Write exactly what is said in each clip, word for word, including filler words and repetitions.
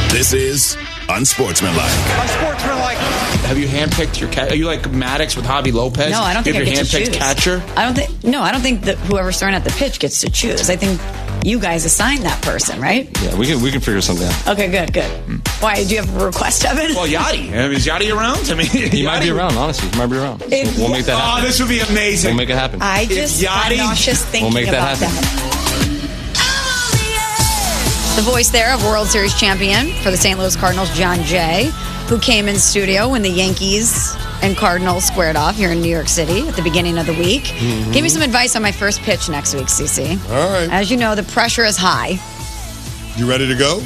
This is Unsportsmanlike. Unsportsmanlike. Have you handpicked your cat? Are you like Maddox with Javi Lopez? No, I don't think you I have get your to choose. handpicked catcher? I don't think. No, I don't think that whoever's throwing at the pitch gets to choose. I think you guys assign that person, right? Yeah, we can we can figure something out. Okay, good, good. Why, do you have a request, Evan? Well, Yachty. I mean, is Yachty around? I mean, He might be around, honestly. He might be around. If- we'll make that Oh, happen. this would be amazing. We'll make it happen. I just Yachty- I'm nauseous thinking We'll make that about happen. that. The voice there of World Series champion for the Saint Louis Cardinals, John Jay, who came in studio when the Yankees and Cardinals squared off here in New York City at the beginning of the week. Mm-hmm. Give me some advice on my first pitch next week, Cece. All right. As you know, the pressure is high. You ready to go?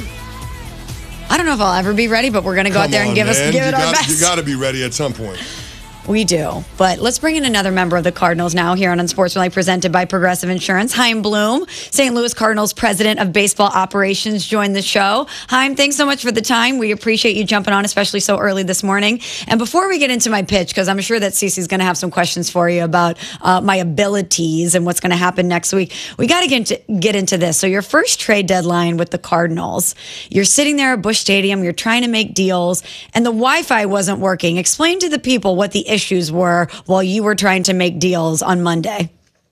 I don't know if I'll ever be ready, but we're going to go Come out there and on, give us man. give you it our gotta, best. You got to be ready at some point. We do. But let's bring in another member of the Cardinals now here on Unsportsmanlike, presented by Progressive Insurance. Chaim Bloom, Saint Louis Cardinals president of baseball operations, joined the show. Chaim, thanks so much for the time. We appreciate you jumping on, especially so early this morning. And before we get into my pitch, because I'm sure that Cece's going to have some questions for you about uh, my abilities and what's going to happen next week, we got to get into, get into this. So your first trade deadline with the Cardinals, you're sitting there at Busch Stadium, you're trying to make deals, and the Wi-Fi wasn't working. Explain to the people what the issues were while you were trying to make deals on Monday.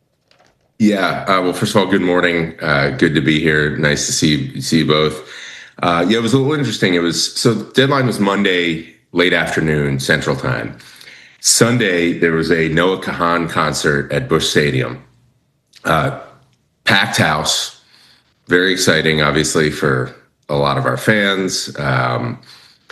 Yeah. Uh, well, first of all, good morning. Uh, good to be here. Nice to see see you both. Uh, yeah, it was a little interesting. It was so the deadline was Monday late afternoon Central Time. Sunday there was a Noah Kahan concert at Busch Stadium. Uh, packed house. Very exciting, obviously, for a lot of our fans. Um,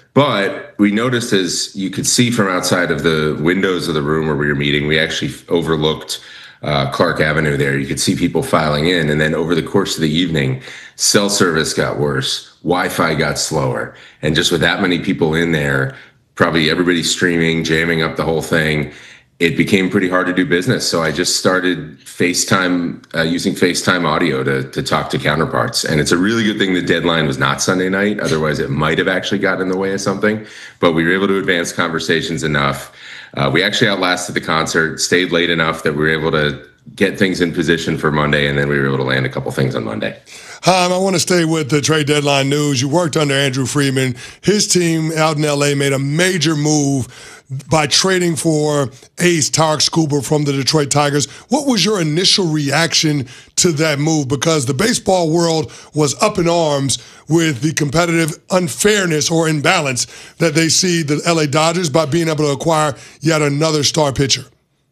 But we noticed, as you could see from outside of the windows of the room where we were meeting, we actually overlooked uh, Clark Avenue there. You could see people filing in. And then over the course of the evening, cell service got worse, Wi-Fi got slower. And just with that many people in there, probably everybody streaming, jamming up the whole thing, it became pretty hard to do business. So I just started FaceTime, uh, using FaceTime audio to to talk to counterparts. And it's a really good thing the deadline was not Sunday night. Otherwise, it might have actually gotten in the way of something. But we were able to advance conversations enough. Uh, we actually outlasted the concert, stayed late enough that we were able to get things in position for Monday. And then we were able to land a couple things on Monday. Chaim, I want to stay with the trade deadline news. You worked under Andrew Friedman. His team out in L A made a major move by trading for ace Tarek Skubal from the Detroit Tigers. What was your initial reaction to that move? Because the baseball world was up in arms with the competitive unfairness or imbalance that they see the L A Dodgers by being able to acquire yet another star pitcher.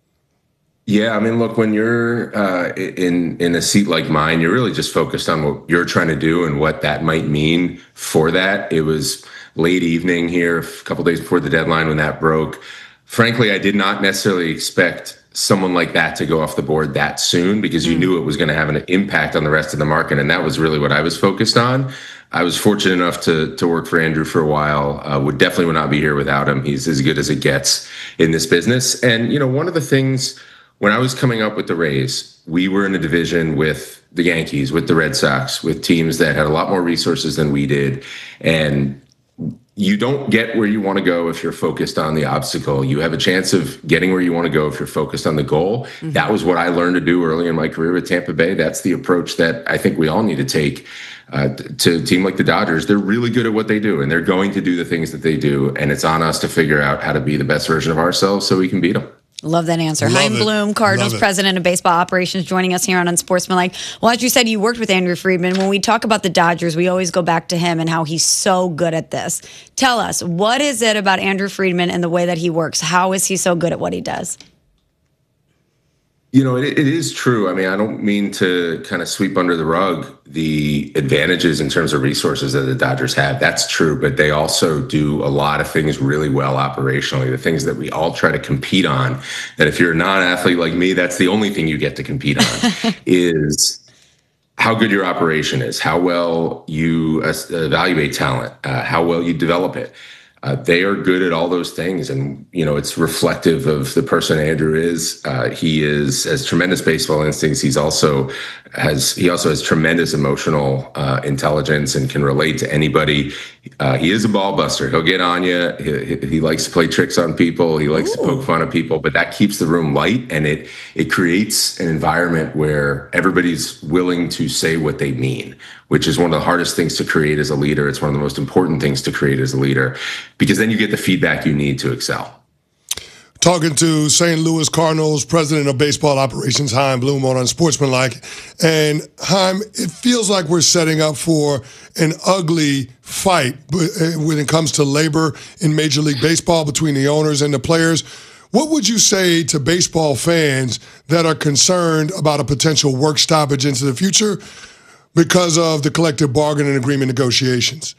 Yeah, I mean, look, when you're uh, in in a seat like mine, you're really just focused on what you're trying to do and what that might mean for that. It was late evening here, a couple days before the deadline when that broke. Frankly, I did not necessarily expect someone like that to go off the board that soon, because you knew it was going to have an impact on the rest of the market, and that was really what I was focused on. I was fortunate enough to to work for Andrew for a while. Uh, would definitely would not be here without him. He's as good as it gets in this business. And, you know, one of the things, when I was coming up with the Rays, we were in a division with the Yankees, with the Red Sox, with teams that had a lot more resources than we did. And you don't get where you want to go if you're focused on the obstacle. You have a chance of getting where you want to go if you're focused on the goal. Mm-hmm. That was what I learned to do early in my career with Tampa Bay. That's the approach that I think we all need to take uh, to a team like the Dodgers. They're really good at what they do, and they're going to do the things that they do. And it's on us to figure out how to be the best version of ourselves so we can beat them. Love that answer. Love Chaim it. Bloom, Cardinals Love it. president of baseball operations, joining us here on Unsportsmanlike. Well, as you said, you worked with Andrew Friedman. When we talk about the Dodgers, we always go back to him and how he's so good at this. Tell us, what is it about Andrew Friedman and the way that he works? How is he so good at what he does? You know, it, it is true. I mean, I don't mean to kind of sweep under the rug the advantages in terms of resources that the Dodgers have. That's true, but they also do a lot of things really well operationally, the things that we all try to compete on, that if you're a non-athlete like me, that's the only thing you get to compete on, is how good your operation is, how well you evaluate talent, uh, how well you develop it. Uh, they are good at all those things. And, you know, it's reflective of the person Andrew is. Uh, he is has tremendous baseball instincts. He's also has he also has tremendous emotional uh, intelligence and can relate to anybody. Uh, he is a ball buster. He'll get on you. He, he likes to play tricks on people. He likes Ooh. to poke fun at people, but that keeps the room light, and it it creates an environment where everybody's willing to say what they mean, which is one of the hardest things to create as a leader. It's one of the most important things to create as a leader, because then you get the feedback you need to excel. Talking to Saint Louis Cardinals president of baseball operations, Chaim Bloom, on Unsportsmanlike. And Chaim, it feels like we're setting up for an ugly fight when it comes to labor in Major League Baseball between the owners and the players. What would you say to baseball fans that are concerned about a potential work stoppage into the future because of the collective bargaining agreement negotiations?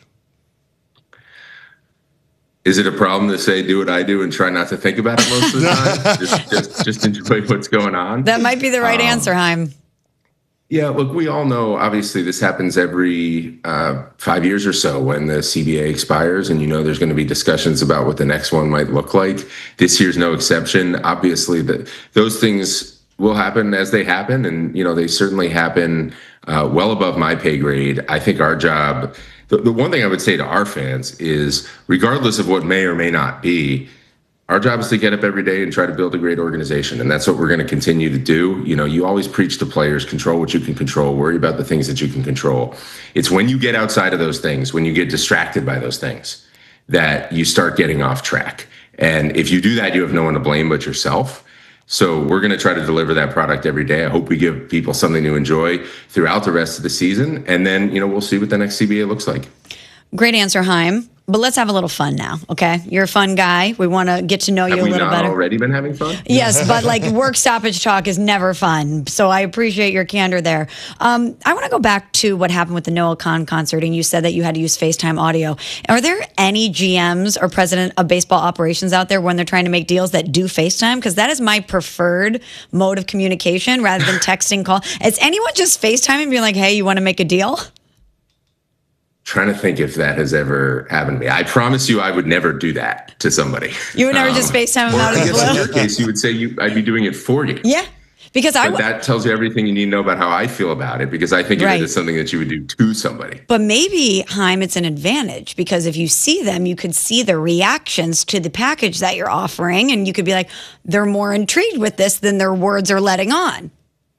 Is it a problem to say, do what I do and try not to think about it most of the time? just, just, just enjoy what's going on? That might be the right um, answer, Chaim. Yeah, look, we all know, obviously, this happens every uh, five years or so when the C B A expires, and you know there's going to be discussions about what the next one might look like. This year's no exception. Obviously, the, those things will happen as they happen, and you know they certainly happen uh, well above my pay grade. I think our job... The, the one thing I would say to our fans is, regardless of what may or may not be, our job is to get up every day and try to build a great organization. And that's what we're going to continue to do. You know, you always preach to players, control what you can control, worry about the things that you can control. It's when you get outside of those things, when you get distracted by those things, that you start getting off track. And if you do that, you have no one to blame but yourself. So we're going to try to deliver that product every day. I hope we give people something to enjoy throughout the rest of the season. And then, you know, we'll see what the next C B A looks like. Great answer, Chaim. But let's have a little fun now, okay? You're a fun guy. We want to get to know you have a little better. Have we not already been having fun? Yes, but like work stoppage talk is never fun. So I appreciate your candor there. Um, I want to go back to what happened with the Noah Khan concert, and you said that you had to use FaceTime audio. Are there any G Ms or president of baseball operations out there when they're trying to make deals that do FaceTime? Because that is my preferred mode of communication rather than texting call. Is anyone just FaceTime and being like, hey, you want to make a deal? Trying to think if that has ever happened to me. I promise you I would never do that to somebody. You would never um, just FaceTime them out of the blue? In your case, you would say you, I'd be doing it for you. Yeah. Because but I w- that tells you everything you need to know about how I feel about it, because I think right. of it as something that you would do to somebody. But maybe, Chaim, it's an advantage, because if you see them, you could see the reactions to the package that you're offering, and you could be like, they're more intrigued with this than their words are letting on.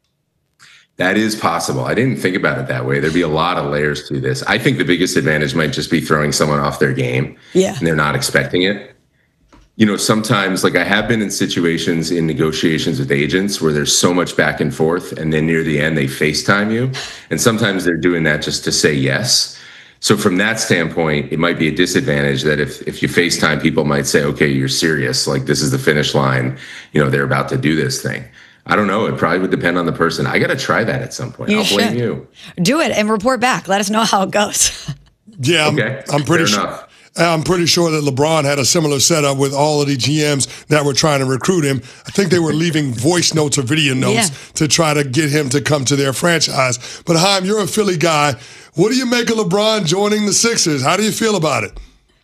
That is possible. I didn't think about it that way. There'd be a lot of layers to this. I think the biggest advantage might just be throwing someone off their game. Yeah. And they're not expecting it. You know, sometimes, like I have been in situations in negotiations with agents where there's so much back and forth, and then near the end they FaceTime you. And sometimes they're doing that just to say yes. So from that standpoint, it might be a disadvantage that if, if you FaceTime, people might say, okay, you're serious. Like, this is the finish line. You know, they're about to do this thing. I don't know. It probably would depend on the person. I got to try that at some point. You I'll blame should. you. Do it and report back. Let us know how it goes. Yeah, I'm, okay. I'm pretty Fair sure. enough. I'm pretty sure that LeBron had a similar setup with all of the G Ms that were trying to recruit him. I think they were leaving voice notes or video notes yeah. to try to get him to come to their franchise. But Chaim, you're a Philly guy. What do you make of LeBron joining the Sixers? How do you feel about it?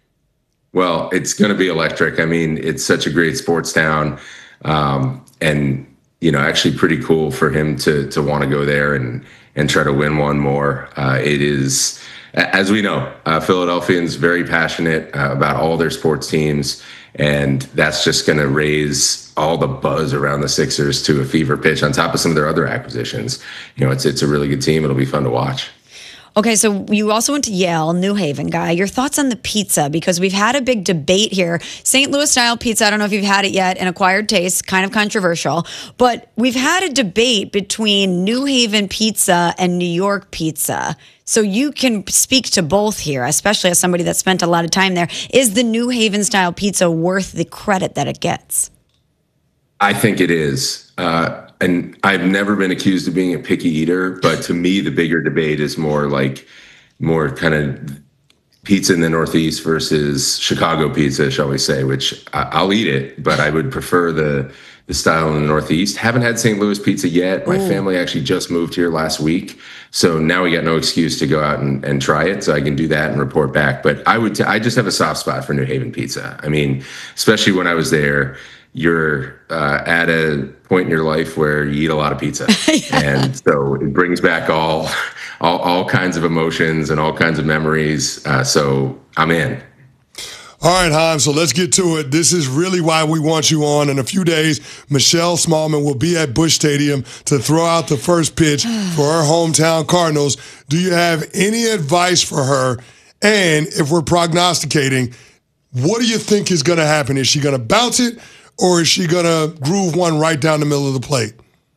Well, it's going to be electric. I mean, it's such a great sports town. Um, and, you know, actually pretty cool for him to to want to go there and, and try to win one more. Uh, it is... As we know, uh, Philadelphians very passionate uh, about all their sports teams, and that's just going to raise all the buzz around the Sixers to a fever pitch on top of some of their other acquisitions. You know, it's it's a really good team. It'll be fun to watch. Okay, so you also went to Yale, New Haven guy. Your thoughts on the pizza? Because we've had a big debate here. Saint Louis style pizza, I don't know if you've had it yet, an acquired taste, kind of controversial. But we've had a debate between New Haven pizza and New York pizza. So you can speak to both here, especially as somebody that spent a lot of time there. Is the New Haven style pizza worth the credit that it gets? I think it is. Uh, and I've never been accused of being a picky eater, but to me, the bigger debate is more like more kind of pizza in the Northeast versus Chicago pizza, shall we say, which I, I'll eat it, but I would prefer the the style in the Northeast. Haven't had Saint Louis pizza yet. My Ooh. family actually just moved here last week. So now we got no excuse to go out and, and try it. So I can do that and report back. But I would, t- I just have a soft spot for New Haven pizza. I mean, especially when I was there, you're uh, at a point in your life where you eat a lot of pizza. yeah. And so it brings back all, all, all kinds of emotions and all kinds of memories. Uh, so I'm in. All right, Haim, so let's get to it. This is really why we want you on. In a few days, Michelle Smallman will be at Busch Stadium to throw out the first pitch for her hometown Cardinals. Do you have any advice for her? And if we're prognosticating, what do you think is going to happen? Is she going to bounce it, or is she going to groove one right down the middle of the plate?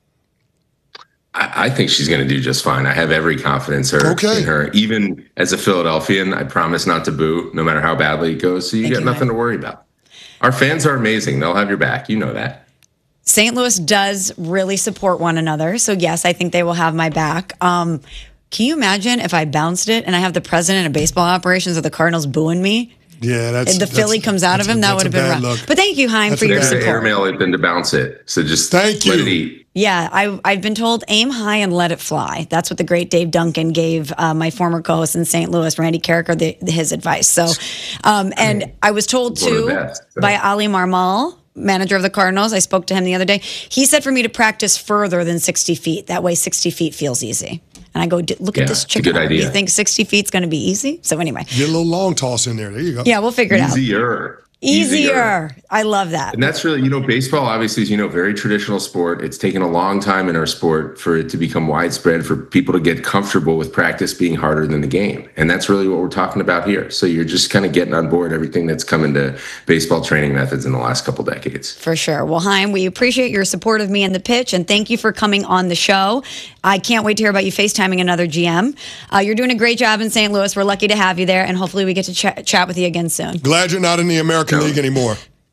I think she's going to do just fine. I have every confidence her, okay. in her. Even as a Philadelphian, I promise not to boo, no matter how badly it goes. So you Thank got you, nothing man. to worry about. Our fans are amazing. They'll have your back. You know that. Saint Louis does really support one another. So, yes, I think they will have my back. Um, can you imagine if I bounced it and I have the president of baseball operations of the Cardinals booing me? Yeah, that's And the that's, Philly comes out of him, a, that would have been rough. look. But thank you, Haim, That's for a your bad Better to support. airmail it than to bounce it. So just Thank let you. it eat. Yeah, I, I've been told aim high and let it fly. That's what the great Dave Duncan gave uh, my former co-host in Saint Louis, Randy Carricker, the, his advice. So, um, and I was told One of the too best, so. by Ali Marmal, manager of the Cardinals. I spoke to him the other day. He said for me to practice further than sixty feet. That way sixty feet feels easy. And I go, look Yeah, at this it's a chicken. good idea. You think sixty feet's going to be easy? So anyway. Get a little long toss in there. There you go. Yeah, we'll figure it out. Easier. Easier. I love that. And that's really, you know, baseball obviously is, you know, very traditional sport. It's taken a long time in our sport for it to become widespread, for people to get comfortable with practice being harder than the game. And that's really what we're talking about here. So you're just kind of getting on board everything that's come into baseball training methods in the last couple decades. For sure. Well, Haim, we appreciate your support of me and the pitch, and thank you for coming on the show. I can't wait to hear about you FaceTiming another G M. Uh, you're doing a great job in Saint Louis. We're lucky to have you there, and hopefully we get to ch- chat with you again soon. Glad you're not in the American No. League anymore.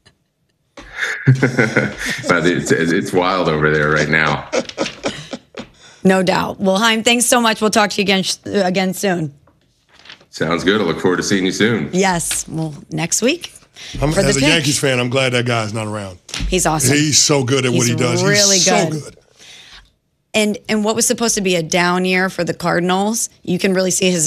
But it's, it's wild over there right now. No doubt. Well, Haim, thanks so much. We'll talk to you again again soon. Sounds good. I look forward to seeing you soon. Yes. Well, next week. I'm, For the as a pitch. Yankees fan, I'm glad that guy's not around. He's awesome. He's so good at what He's he does. really He's good. so good. And and what was supposed to be a down year for the Cardinals, you can really see his